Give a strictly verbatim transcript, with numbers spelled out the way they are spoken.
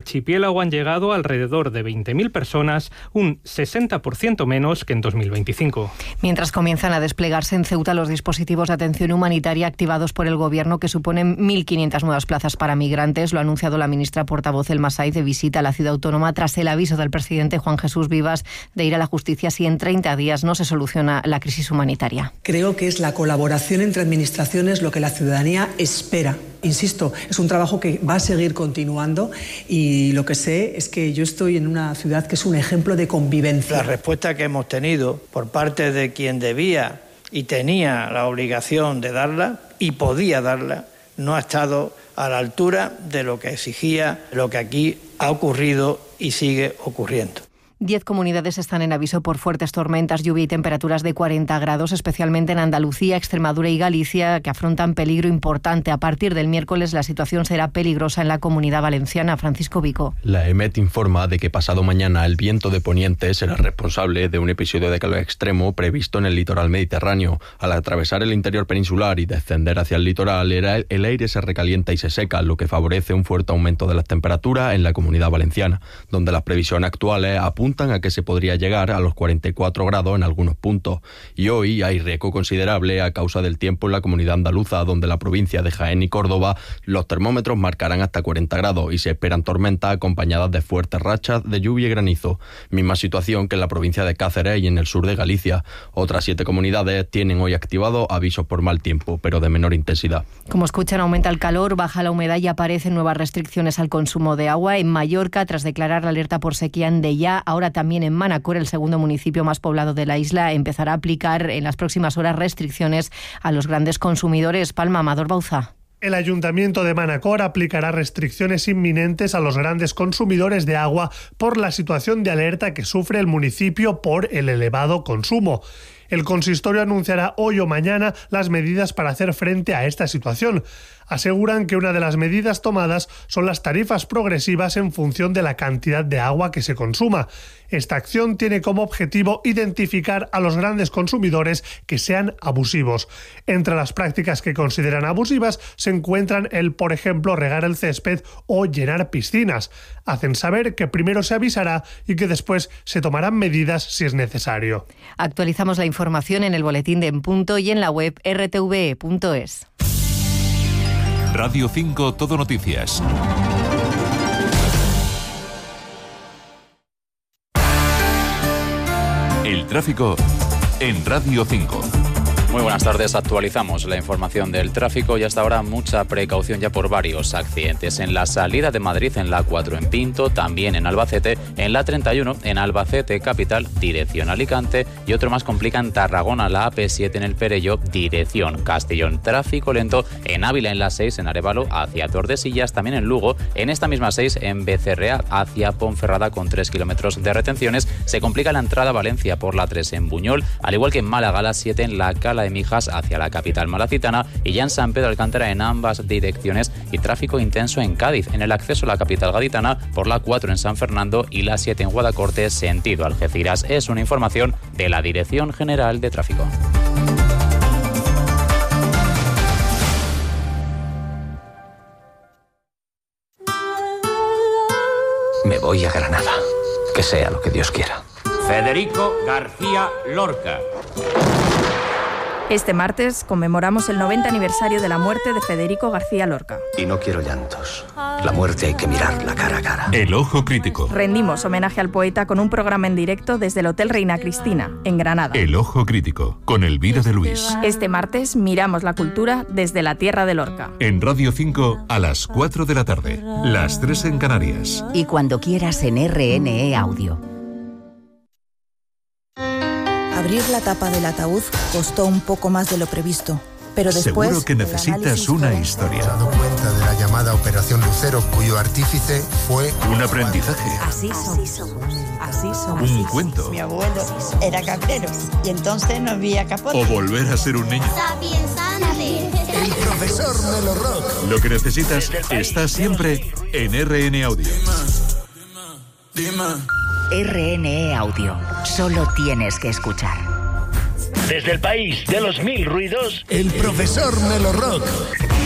archipiélago han llegado alrededor de veinte mil personas, un sesenta por ciento menos que en dos mil veinticinco. Mientras comienzan a desplegarse en Ceuta los dispositivos de atención humanitaria activados por el Gobierno, que suponen mil quinientas nuevas plazas para migrantes, lo ha anunciado la ministra portavoz Elma Saiz, de visita a la ciudad autónoma tras el aviso del presidente Juan Jesús Vivas de ir a la justicia si en treinta días no se soluciona la crisis humanitaria. Creo que es la colaboración entre administraciones lo que la ciudadanía espera. Insisto, es un trabajo que va a seguir continuando y lo que sé es que yo estoy en una ciudad que es un ejemplo de convivencia. La respuesta que hemos tenido por parte de quien debía y tenía la obligación de darla y podía darla no ha estado a la altura de lo que exigía lo que aquí ha ocurrido y sigue ocurriendo. Diez comunidades están en aviso por fuertes tormentas, lluvia y temperaturas de cuarenta grados, especialmente en Andalucía, Extremadura y Galicia, que afrontan peligro importante. A partir del miércoles la situación será peligrosa en la Comunidad Valenciana. Francisco Vico. La EMET informa de que pasado mañana el viento de poniente será responsable de un episodio de calor extremo previsto en el litoral mediterráneo. Al atravesar el interior peninsular y descender hacia el litoral, el aire se recalienta y se seca, lo que favorece un fuerte aumento de las temperaturas en la Comunidad Valenciana, donde las previsiones actuales apuntan a que se podría llegar a los cuarenta y cuatro grados en algunos puntos. Y hoy hay riesgo considerable a causa del tiempo en la comunidad andaluza, donde la provincia de Jaén y Córdoba los termómetros marcarán hasta cuarenta grados y se esperan tormentas acompañadas de fuertes rachas de lluvia y granizo. Misma situación que en la provincia de Cáceres y en el sur de Galicia. Otras siete comunidades tienen hoy activados avisos por mal tiempo, pero de menor intensidad. Como escuchan, aumenta el calor, baja la humedad y aparecen nuevas restricciones al consumo de agua. En Mallorca, tras declarar la alerta por sequía en Deià, ahora también en Manacor, el segundo municipio más poblado de la isla, empezará a aplicar en las próximas horas restricciones a los grandes consumidores. Palma, Amador Bauza. El Ayuntamiento de Manacor aplicará restricciones inminentes a los grandes consumidores de agua por la situación de alerta que sufre el municipio por el elevado consumo. El consistorio anunciará hoy o mañana las medidas para hacer frente a esta situación. Aseguran que una de las medidas tomadas son las tarifas progresivas en función de la cantidad de agua que se consuma. Esta acción tiene como objetivo identificar a los grandes consumidores que sean abusivos. Entre las prácticas que consideran abusivas se encuentran el, por ejemplo, regar el césped o llenar piscinas. Hacen saber que primero se avisará y que después se tomarán medidas si es necesario. Actualizamos la información en el boletín de En Punto y en la web erre te ve punto es. Radio cinco Todo Noticias. El tráfico en Radio cinco. Muy buenas tardes, actualizamos la información del tráfico y hasta ahora mucha precaución ya por varios accidentes. En la salida de Madrid, en la A cuatro en Pinto, también en Albacete, en la treinta y uno en Albacete capital, dirección Alicante, y otro más complica en Tarragona, la A P siete en el Perelló, dirección Castellón. Tráfico lento en Ávila, en la seis en Arévalo hacia Tordesillas, también en Lugo, en esta misma seis en Becerrea hacia Ponferrada con tres kilómetros de retenciones. Se complica la entrada a Valencia por la tres en Buñol, al igual que en Málaga, la siete en la Cala de Mijas hacia la capital malacitana, y ya en San Pedro Alcántara en ambas direcciones, y tráfico intenso en Cádiz en el acceso a la capital gaditana por la cuatro en San Fernando y la siete en Guadacorte sentido Algeciras. Es una información de la Dirección General de Tráfico. Me voy a Granada, que sea lo que Dios quiera. Federico García Lorca. Este martes conmemoramos el noventa aniversario de la muerte de Federico García Lorca. Y no quiero llantos. La muerte hay que mirarla cara a cara. El Ojo Crítico. Rendimos homenaje al poeta con un programa en directo desde el Hotel Reina Cristina, en Granada. El Ojo Crítico, con Elvira de Luis. Este martes miramos la cultura desde la tierra de Lorca. En Radio cinco a las cuatro de la tarde, las tres en Canarias. Y cuando quieras en R N E Audio. Abrir la tapa del ataúd costó un poco más de lo previsto, pero después... Seguro que necesitas una historia. Me he dado cuenta de la llamada Operación Lucero, cuyo artífice fue... Un aprendizaje. Así somos. Así somos. Un cuento. Mi abuelo era cabrero y entonces no había capote. O volver a ser un niño. El profesor Melo Rock. Lo que necesitas está siempre en R N Audio. Dime, dime. R N E Audio. Solo tienes que escuchar. Desde el país de los mil ruidos, el profesor Melo Rock.